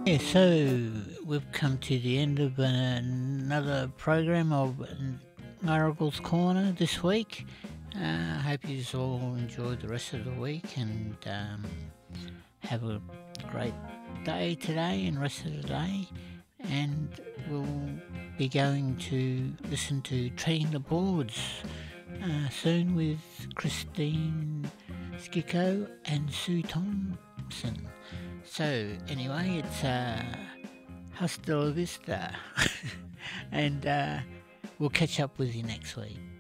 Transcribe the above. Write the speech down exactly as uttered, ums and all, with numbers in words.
Yeah, so we've come to the end of another program of Marigol's Corner this week. I uh, hope you all enjoyed the rest of the week and um, have a great day today and rest of the day. And we'll be going to listen to Treading the Boards uh, soon with Christine Skicko and Sue Thompson. So anyway, it's uh, hasta la vista, and uh, we'll catch up with you next week.